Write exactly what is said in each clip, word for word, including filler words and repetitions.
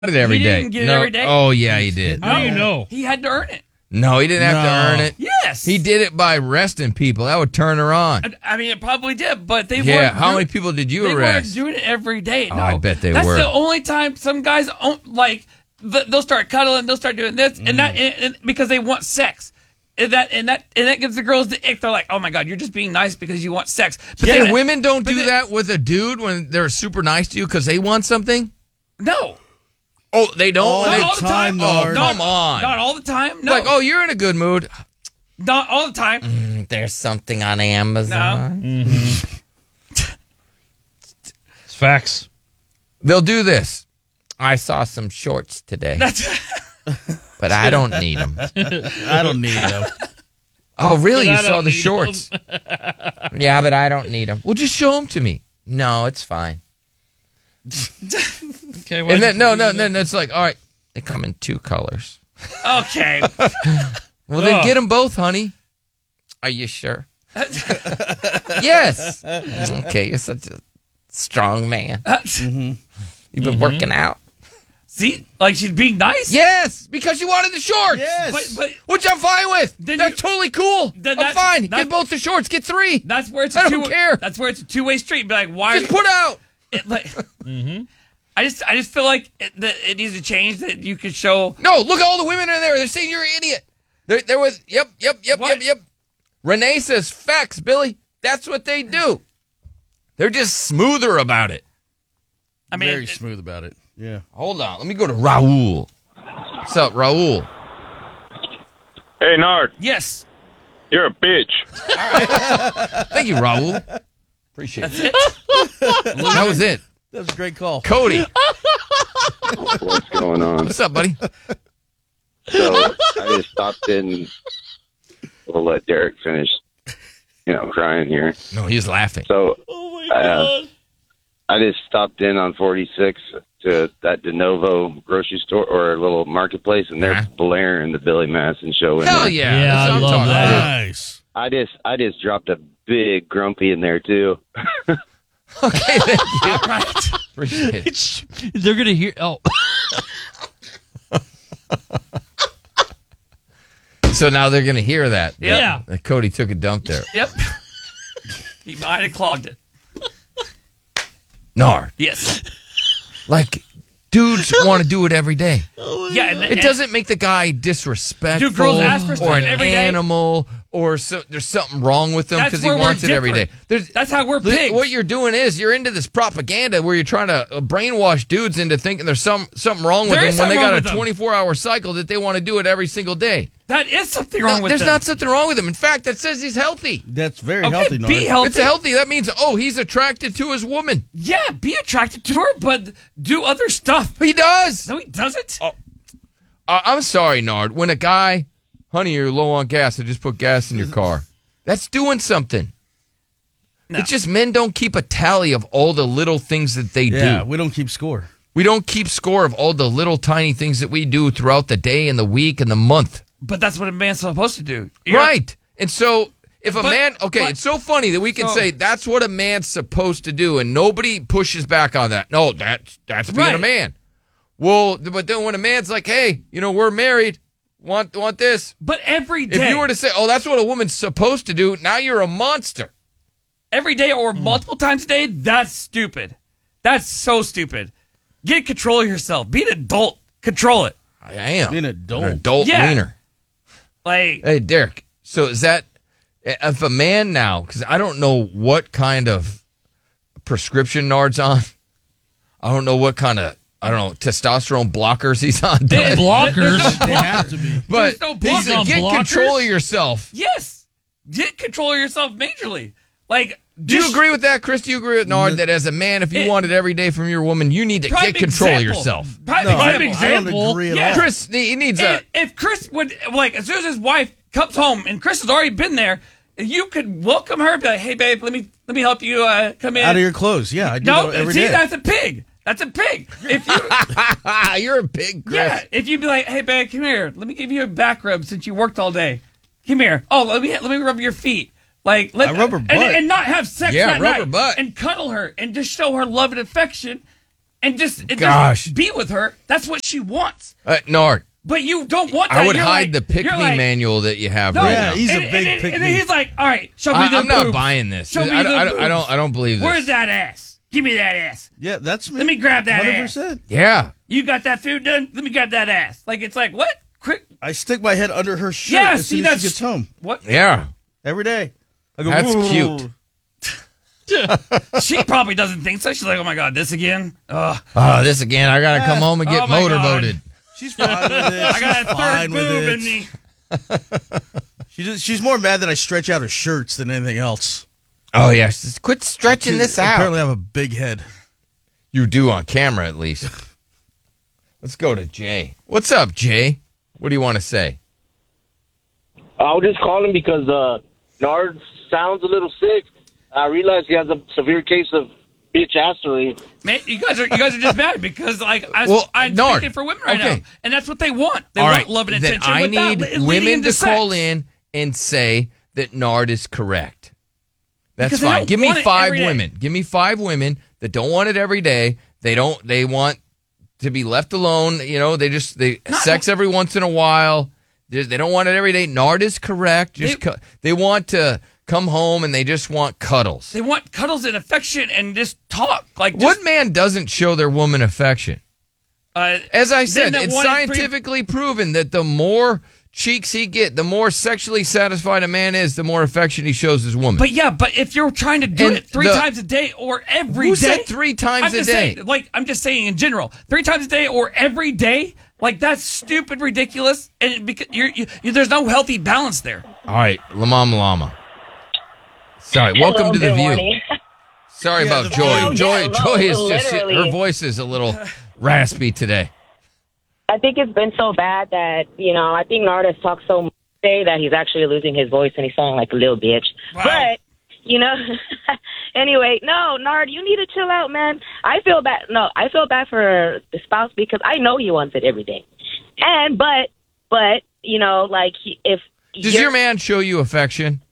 it every he day. didn't get no. it every day. Oh, yeah, he did. How do you know? He had to earn it. No, he didn't have No. to earn it. Yes. He did it by arresting people. That would turn her on. I mean, it probably did, but they Yeah, weren't. how doing- many people did you They weren't arrest? doing it every day. Oh, No, I bet they That's were. the only time some guys own, like th- they'll start cuddling, they'll start doing this, and that and, and because they want sex. And that and that and that gives the girls the ick. They're like, "Oh my god, you're just being nice because you want sex." But Yeah, then, women don't do then- that with a dude when they're super nice to you because they want something? No, Oh, they don't? All They- not all the time. time, oh, Nard. Not- come on. not all the time. No, Like, oh, you're in a good mood. not all the time. Mm, there's something on Amazon. It's facts. They'll do this. I saw some shorts today, That's but I don't need them. I don't need them. Oh, really? But You I saw don't the need shorts? Yeah, but I don't need them. Well, just show them to me. No, it's fine. Okay, And then no, no, no. It's like, all right, they come in two colors. okay. Well, then Ugh. get them both, honey. Are you sure? Yes. Okay, you're such a strong man. You've been working out. See, like she's being nice. Yes, because you wanted the shorts. Yes. but but Which I'm fine with. Then That's you- totally cool. Then I'm that's- fine. that's- Get both the shorts. Get three. that's where it's I a don't two, care. That's where it's a two way street. Be like, why? Just put out. it, like, I just I just feel like it, that it needs to change. That you could show. No, look at all the women in there. They're saying you're an idiot. There, there was, yep, yep, yep, What? yep, yep. Renee says facts, Billy. That's what they do. They're just smoother about it. I mean, Very it- smooth about it. Yeah. Hold on. Let me go to Raul. What's up, Raul? Hey, Nard, yes. you're a bitch. Thank you, Raul. Appreciate it. It. That was it. That was a great call. Cody, What's going on? what's up, buddy? So I just stopped in. We'll let Derek finish, you know, crying here. No, he's laughing. So Oh my uh, I just stopped in on forty-six to that De Novo grocery store or little marketplace, and they're Uh-huh. blaring the Billy Madison show in Hell there. yeah. Yeah, That's I what I'm love talking that. about. Nice. I just I just dropped a big grumpy in there too. Okay, thank you. Appreciate it. It's, they're gonna hear. Oh, So now they're going to hear that. Yeah. that- that Cody took a dump there. Yep. He might have clogged it. Nard. Yes. Like, dudes want to do it every day. Yeah. And, It doesn't make the guy disrespectful Do girls ask for or stuff an every day? animal or so, there's something wrong with them That's because he where we're wants it every day. different. There's, That's how we're Li- pigs. What you're doing is you're into this propaganda where you're trying to uh, brainwash dudes into thinking there's some something wrong with There them is when they something got wrong a with them. twenty-four hour cycle that they want to do it every single day. That is something wrong No, with there's them. not something wrong with him. In fact, that says he's healthy. That's very Okay, healthy, be Nard. healthy. It's healthy. That means, oh, he's attracted to his woman. Yeah, be attracted to her, but do other stuff. He does. No, he doesn't. Uh, I'm sorry, Nard. When a guy, honey, you're low on gas, I just put gas in your car. That's doing something. No. It's just men don't keep a tally of all the little things that they Yeah, do. we don't keep score. We don't keep score of all the little tiny things that we do throughout the day and the week and the month. But that's what a man's supposed to do. You're- Right. And so if a But- man, okay, but- it's so funny that we can So- say that's what a man's supposed to do and nobody pushes back on that. No, that's, that's being a Right. man. Well, but then when a man's like, hey, you know, we're married, want, want this. But every day, If you were to say, oh, that's what a woman's supposed to do, now you're a monster. every day or multiple times a day, that's stupid. That's so stupid. Get control of yourself. Be an adult. Control it. I am. Be an adult. An adult Yeah. wiener. Like, Hey, Derek, so is that, if a man now, because I don't know what kind of prescription Nard's on, I don't know what kind of, I don't know, testosterone blockers he's on. There's no- blockers. They have to be. But no he said, blockers. get Blockers? control of yourself. yes, get control of yourself majorly. Like, Do you just- agree with that, Chris? Do you agree with Nard that as a man, if you It- want it every day from your woman, you need to Prime get control example. of yourself? Prime No, I, example. I don't Example. agree at Yeah. all. Chris, he needs a. If, if Chris would, like, as soon as his wife comes home and Chris has already been there, you could welcome her and be like, hey, babe, let me let me help you uh, come in. Out of your clothes. Yeah, I do no, that every see, day. that's a pig. That's a pig. If you, You're a pig, Chris. yeah, if you'd be like, hey, babe, come here. Let me give you a back rub since you worked all day. Come here. Oh, let me let me rub your feet. Like, let I rub her and, butt. and not have sex Yeah, that rub her night. butt. And cuddle her and just show her love and affection. and just, and Gosh. just be with her. That's what she wants. Uh, Nard, But you don't want that. I would You're hide like- the pick you're me like, manual that you have No, right Yeah, now. he's a and, big and, and, pick and then me. he's like, all right, show me I, the I'm not boobs. buying this. Show me I, the I, I don't. boobs. I don't believe this. Where's that ass? Give me that ass. Yeah, that's me. Let me grab that one hundred ass. percent. Yeah. You got that food done? Let me grab that ass. Like, it's like, what? Quick. I stick my head under her shirt Yeah, as see, soon as that's- she gets home. What? Yeah. Every day. I go, That's "Whoa." cute. She probably doesn't think so. She's like, oh my God, this again? Ugh. Oh, this again. I gotta come home and get Oh, my motorboated. God. She's fine with it. I got She's a third fine with boob it. in me. She just, she's more mad that I stretch out her shirts than anything else. Oh yeah. Just quit stretching this out. Apparently, I have a big head. You do on camera, at least. Let's go to Jay. What's up, Jay? What do you want to say? I was just calling because uh, Nard sounds a little sick. I realize he has a severe case of bitchassery. Man, you guys are you guys are just mad because like I, Well, I'm Nard, speaking for women right okay. now, and that's what they want. They All want right, love and then attention. I without need le- leading women into to sex. call in and say that Nard is correct. That's Because they fine. don't Give me want it five every day. women. Give me five women that don't want it every day. They don't. They want to be left alone. You know, they just they Not- sex every once in a while. They they don't want it every day. Nard is correct. Just They- cu- they want to come home and they just want cuddles. They want cuddles and affection and just talk. Like just, What man doesn't show their woman affection? Uh, As I then said, that it's one in three- scientifically proven that the more cheeks he get, the more sexually satisfied a man is, the more affection he shows his woman. But yeah, but if you're trying to do And it three the- times a day or every day, Who said three times I'm a just day? Saying, like I'm just saying in general, three times a day or every day, like that's stupid, ridiculous, and because you're, you, you, there's no healthy balance there. All right, Lamama Lama. Sorry, welcome Hello, to the good View. morning. Sorry Yeah, about the Joy. volume. Joy, Yeah, Joy is lo- just literally. her voice is a little raspy today. I think it's been so bad that, you know, I think Nard has talked so much today that he's actually losing his voice and he's sounding like a little bitch. Wow. But, you know, anyway, no, Nard, you need to chill out, man. I feel bad. No, I feel bad for the spouse because I know he wants it every day. And, but, but, you know, like, he- if. Does you're- your man show you affection?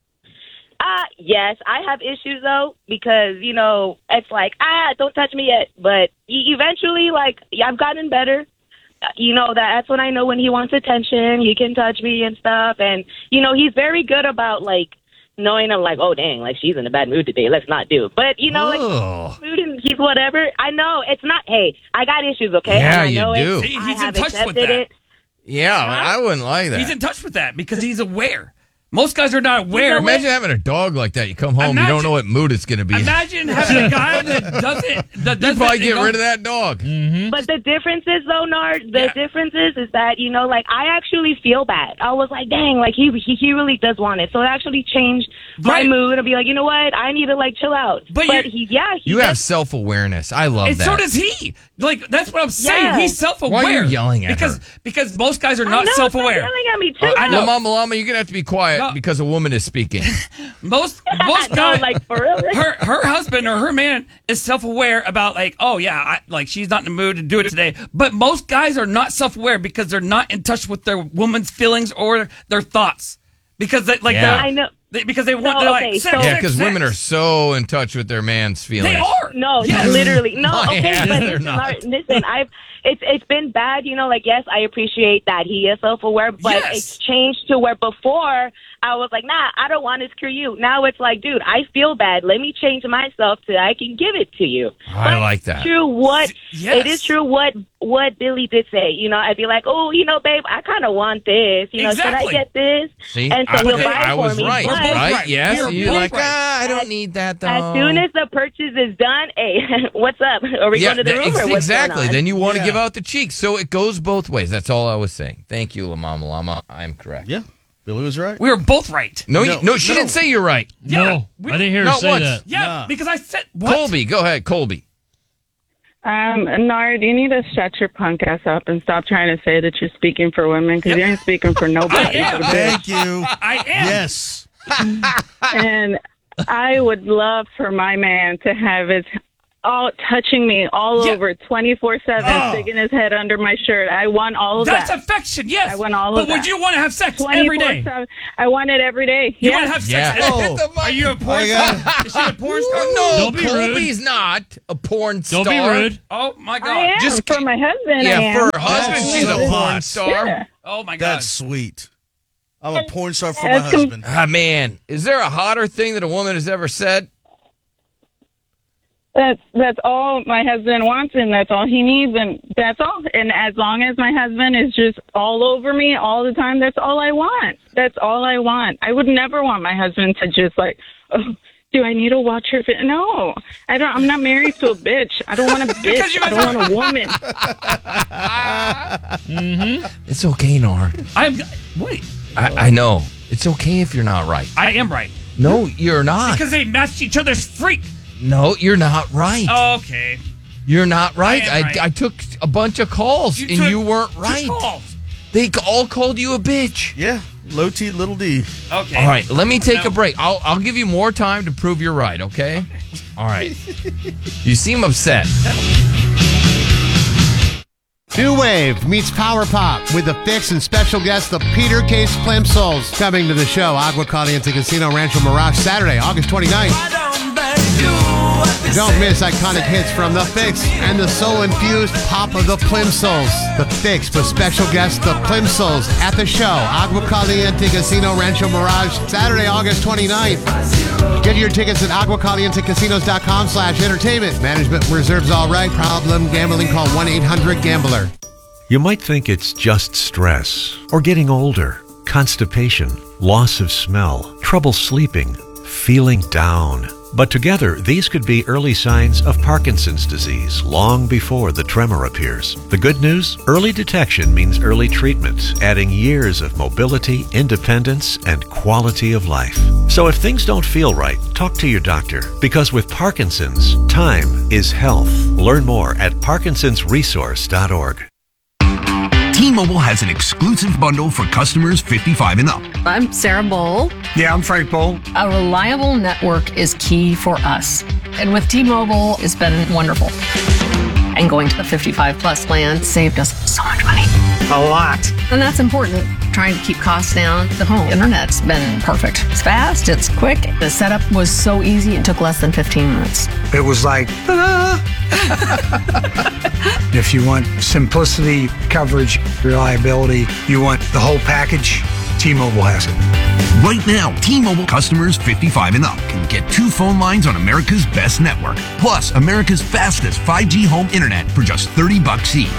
Uh, yes, I have issues though because you know it's like ah, don't touch me yet. But e- eventually, like yeah, I've gotten better. Uh, You know that that's when I know when he wants attention. You can touch me and stuff, and you know he's very good about like knowing I'm like oh dang, like she's in a bad mood today. Let's not do it. But you know, like Oh. mood and he's whatever. I know it's not. Hey, I got issues. Okay, Yeah, and I you know do. It. See, I he's in have touch with accepted that. it. Yeah, I wouldn't like that. He's in touch with that because he's aware. Most guys are not aware. Imagine having a dog like that. You come home, you Imagine- don't know what mood it's going to be. in. Imagine having a guy that doesn't. That You'd doesn't probably you get know, rid of that dog. But the difference is, though, Nard, the Yeah. difference is, is that, you know, like, I actually feel bad. I was like, dang, like, he he, he really does want it. So it actually changed my Right. mood and be like, you know what? I need to, like, chill out. But But, you- he, yeah, he You have does- self awareness. I love And that. so does he. Like that's what I'm saying. Yeah. He's self-aware. Why are you yelling at because, her? Because most guys are I not know, self-aware. Stop yelling at me, too. Uh, I know. Well, Mama Llama, you're going to have to be quiet No. because a woman is speaking. Most most No, guys, like, for real. her her husband or her man is self-aware about like, oh yeah, I, like she's not in the mood to do it today. But most guys are not self-aware because they're not in touch with their woman's feelings or their thoughts because they, like Yeah. they're- I know. they, because they want No, they're okay, like sex, so- Yeah, sex, because sex. women are so in touch with their man's feelings. They are. No, Yes. literally. No, My okay, hands, but they're listen, not. Nard, listen, I've it's it's been bad, you know, like yes, I appreciate that he is self aware, but Yes. it's changed to where before I was like, nah, I don't want to screw you. Now it's like, dude, I feel bad. Let me change myself so I can give it to you. I But like it's that. True what Yes. it is true what what Billy did say. You know, I'd be like, oh, you know, babe, I kind of want this. You know, Exactly. should I get this? See, and so I, he'll buy it I for was me. right, But right? right. Yes, You're you're both like, right. ah, I don't As- need that though. As soon as the purchase is done, hey, what's up? Are we yeah, going to the that- room ex- or what's exactly. going on? Then you want to Yeah. give out the cheeks, so it goes both ways. That's all I was saying. Thank you, La Mama Llama. I'm correct. Yeah, Billy was right. We were both right. No, No, you, no, she no. didn't say you're right. Yeah, no, we- I didn't hear her not say once. that. Yeah, Nah. because I said what? Colby, go ahead, Colby. Um, Nard, you need to shut your punk ass up and stop trying to say that you're speaking for women because you ain't speaking for nobody. I am. Thank you. I am. Yes. And I would love for my man to have his all touching me all Yeah. over twenty-four seven, Oh. sticking his head under my shirt. I want all of That's that. affection, yes. I want all but of would that. you want to have sex every day? twenty-four seven. I want it every day. You yeah. want to have sex Yeah. every Oh. day? Are you a porn I star? got Is she a porn star? No, Don't be rude. Colby's not a porn star. Don't be rude. Oh, my God. I am. Just- for my husband, I Yeah, am. for her husband, That's she's a so porn hot. star. Yeah. Oh, my God. That's sweet. I'm a porn star for That's my com- husband. Ah, man, is there a hotter thing that a woman has ever said? That's that's all my husband wants, and that's all he needs, and that's all. And as long as my husband is just all over me all the time, that's all I want. That's all I want. I would never want my husband to just like, oh, do I need to watch her? Fit? No, I don't. I'm not married to a bitch. I don't want a Because bitch. you I don't want a woman. It's okay, Nard. I'm. Wait. I, I know. It's okay if you're not right. I am right. No, you're not. Because they matched each other's freak. No, you're not right. Okay. You're not right. I am I, right. I took a bunch of calls You and took you weren't two right. calls. They all called you a bitch. Yeah, low T, little D. Okay. All right, let me take No. a break. I'll I'll give you more time to prove you're right, okay? All right. You seem upset. New Wave meets Power Pop with The Fix and special guest, the Peter Case Plimsolls, coming to the show. Agua Caliente Casino Rancho Mirage, Saturday, August twenty-ninth. Don't miss iconic hits from The Fix and the soul-infused pop of the Plimsolls. The Fix with special guest, the Plimsolls, at the show. Agua Caliente Casino Rancho Mirage, Saturday, August twenty-ninth. Get your tickets at aguacalientecasinos.com slash entertainment. Management reserves all right. Problem gambling, call one eight hundred gambler. You might think it's just stress, or getting older, constipation, loss of smell, trouble sleeping, feeling down. But together, these could be early signs of Parkinson's disease long before the tremor appears. The good news? Early detection means early treatment, adding years of mobility, independence, and quality of life. So if things don't feel right, talk to your doctor. Because with Parkinson's, time is health. Learn more at parkinsons resource dot org. T-Mobile has an exclusive bundle for customers fifty-five and up. I'm Sarah Bowl. Yeah, I'm Frank Bowl. A reliable network is key for us. And with T-Mobile, it's been wonderful. And going to the fifty-five plus plan saved us so much money. A lot. And that's important. Trying to keep costs down. The home internet's been perfect. It's fast, it's quick. The setup was so easy, it took less than fifteen minutes. It was like, ta-da! If you want simplicity, coverage, reliability, you want the whole package, T-Mobile has it. Right now, T-Mobile customers fifty-five and up can get two phone lines on America's best network, plus America's fastest five G home internet for just thirty bucks each.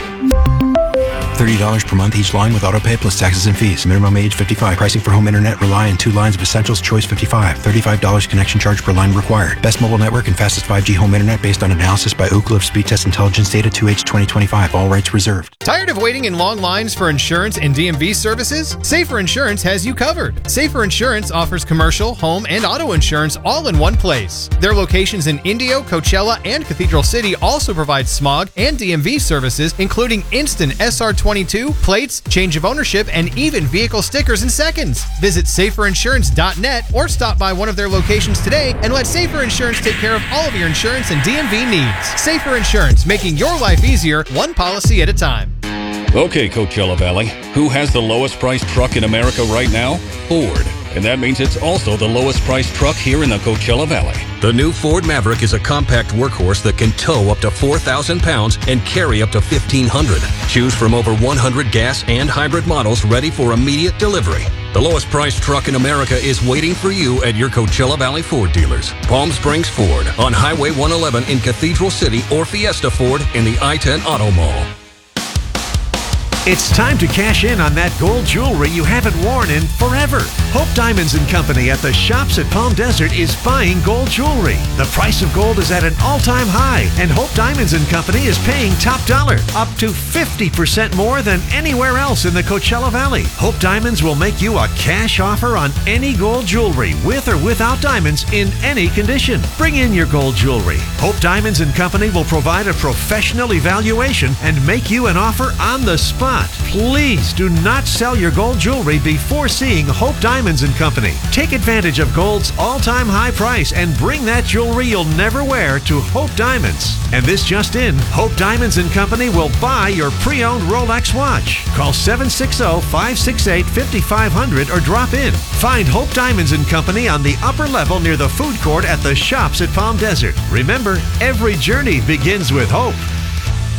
thirty dollars per month each line with autopay plus taxes and fees. Minimum age fifty-five. Pricing for home internet rely on two lines of Essentials Choice fifty-five. thirty-five dollars connection charge per line required. Best mobile network and fastest five G home internet based on analysis by Ookla of Speed Test Intelligence Data two H twenty twenty-five. All rights reserved. Tired of waiting in long lines for insurance and D M V services? Safer Insurance has you covered. Safer Insurance offers commercial, home, and auto insurance all in one place. Their locations in Indio, Coachella, and Cathedral City also provide smog and D M V services, including instant S R twenty-two, plates, change of ownership, and even vehicle stickers in seconds. Visit safer insurance dot net or stop by one of their locations today and let Safer Insurance take care of all of your insurance and D M V needs. Safer Insurance, making your life easier, one policy at a time. Okay, Coachella Valley, who has the lowest priced truck in America right now? Ford. And that means it's also the lowest priced truck here in the Coachella Valley. The new Ford Maverick is a compact workhorse that can tow up to four thousand pounds and carry up to fifteen hundred. Choose from over one hundred gas and hybrid models ready for immediate delivery. The lowest priced truck in America is waiting for you at your Coachella Valley Ford dealers. Palm Springs Ford on Highway one eleven in Cathedral City, or Fiesta Ford in the I ten Auto Mall. It's time to cash in on that gold jewelry you haven't worn in forever. Hope Diamonds and Company at the Shops at Palm Desert is buying gold jewelry. The price of gold is at an all-time high, and Hope Diamonds and Company is paying top dollar, up to fifty percent more than anywhere else in the Coachella Valley. Hope Diamonds will make you a cash offer on any gold jewelry, with or without diamonds, in any condition. Bring in your gold jewelry. Hope Diamonds and Company will provide a professional evaluation and make you an offer on the spot. not. Please do not sell your gold jewelry before seeing Hope Diamonds and Company. Take advantage of gold's all-time high price and bring that jewelry you'll never wear to Hope Diamonds. And this just in, Hope Diamonds and Company will buy your pre-owned Rolex watch. Call seven six zero, five six eight, five five zero zero or drop in. Find Hope Diamonds and Company on the upper level near the food court at the shops at Palm Desert. Remember, every journey begins with hope.